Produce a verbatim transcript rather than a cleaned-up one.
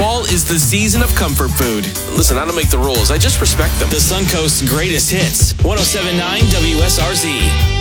Fall is the season of comfort food. Listen, I don't make the rules. I just respect them. The Suncoast's greatest hits. one oh seven point nine W S R Z.